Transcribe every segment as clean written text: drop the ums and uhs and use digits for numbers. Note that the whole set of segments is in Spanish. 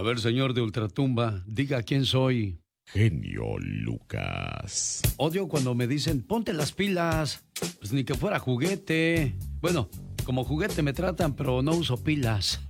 ver, señor de Ultratumba, diga quién soy. Genio Lucas. Odio cuando me dicen, ponte las pilas. Pues ni que fuera juguete. Bueno, como juguete me tratan, pero no uso pilas.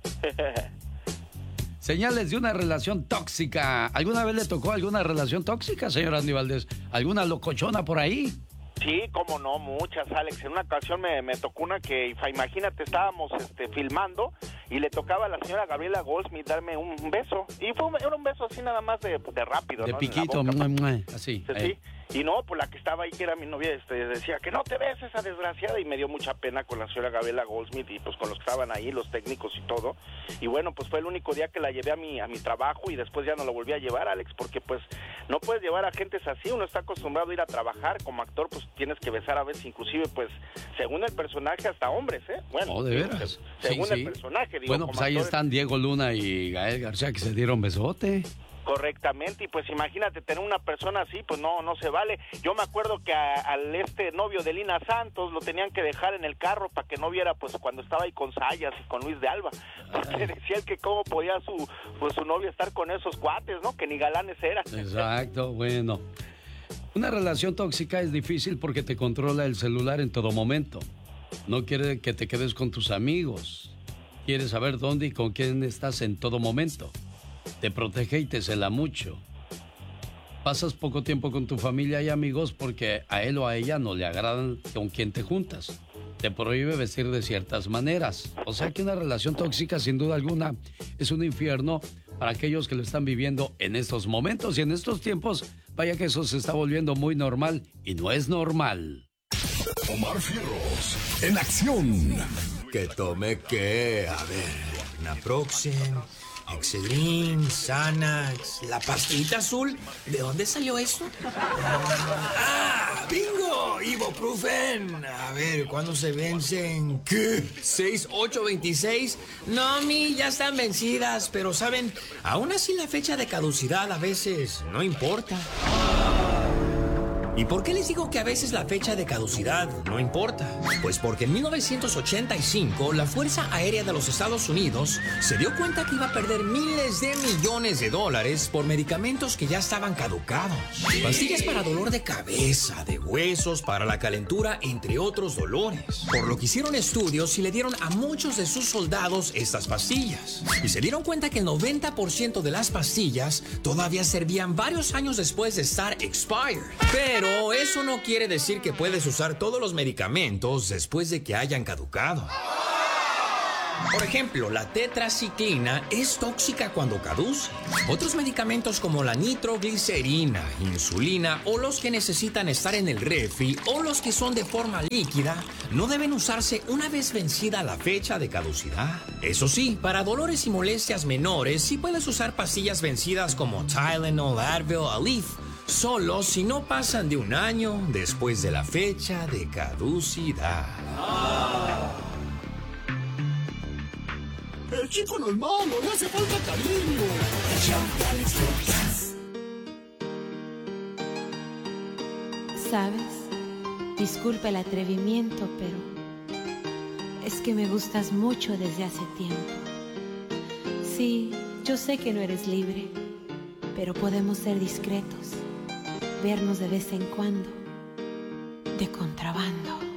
Señales de una relación tóxica. ¿Alguna vez le tocó alguna relación tóxica, señor Andy Valdés? ¿Alguna locochona por ahí? Sí, cómo no, muchas, Alex. En una ocasión me tocó una que, imagínate, estábamos filmando y le tocaba a la señora Gabriela Goldsmith darme un beso. Y era un beso así nada más de rápido, de ¿no? piquito, así. Sí. Y no, pues la que estaba ahí, que era mi novia, decía que no te ves esa desgraciada, y me dio mucha pena con la señora Gabriela Goldsmith y pues con los que estaban ahí, los técnicos y todo. Y bueno, pues fue el único día que la llevé a mi trabajo y después ya no la volví a llevar, Alex, porque pues no puedes llevar a gentes así. Uno está acostumbrado a ir a trabajar como actor, pues tienes que besar a veces, inclusive pues según el personaje, hasta hombres, bueno, ¿de veras? según el personaje, digo. Bueno, pues ahí están Diego Luna y Gael García, que se dieron besote. Correctamente, y pues imagínate tener una persona así, pues no se vale. Yo me acuerdo que al novio de Lina Santos lo tenían que dejar en el carro para que no viera pues cuando estaba ahí con Sayas y con Luis de Alba, porque decían que cómo podía su novia estar con esos cuates, ¿no? Que ni galanes eran. Exacto, bueno. Una relación tóxica es difícil porque te controla el celular en todo momento. No quiere que te quedes con tus amigos. Quiere saber dónde y con quién estás en todo momento. Te protege y te cela mucho. Pasas poco tiempo con tu familia y amigos porque a él o a ella no le agradan con quien te juntas. Te prohíbe vestir de ciertas maneras. O sea que una relación tóxica, sin duda alguna, es un infierno para aquellos que lo están viviendo en estos momentos y en estos tiempos. Vaya que eso se está volviendo muy normal y no es normal. Omar Fierros, en acción. ¿Que tome qué? A ver, Naproxen, Excedrin, Xanax, la pastillita azul. ¿De dónde salió eso? ¡Ah! ¡Bingo! Ibuprofen. A ver, ¿cuándo se vencen? ¿Qué? ¿6, 8, 26? No, ya están vencidas, pero ¿saben? Aún así la fecha de caducidad a veces no importa. ¿Y por qué les digo que a veces la fecha de caducidad no importa? Pues porque en 1985 la Fuerza Aérea de los Estados Unidos se dio cuenta que iba a perder miles de millones de dólares por medicamentos que ya estaban caducados. Pastillas para dolor de cabeza, de huesos, para la calentura, entre otros dolores. Por lo que hicieron estudios y le dieron a muchos de sus soldados estas pastillas. Y se dieron cuenta que el 90% de las pastillas todavía servían varios años después de estar expired. Pero eso no quiere decir que puedes usar todos los medicamentos después de que hayan caducado. Por ejemplo, la tetraciclina es tóxica cuando caduce. Otros medicamentos como la nitroglicerina, insulina o los que necesitan estar en el refri o los que son de forma líquida no deben usarse una vez vencida la fecha de caducidad. Eso sí, para dolores y molestias menores sí puedes usar pastillas vencidas como Tylenol, Advil, Aleve, solo si no pasan de un año después de la fecha de caducidad. El chico no es malo, le hace falta cariño. ¿Sabes? Disculpa el atrevimiento, pero es que me gustas mucho desde hace tiempo. Sí, yo sé que no eres libre, pero podemos ser discretos, vernos de vez en cuando, de contrabando.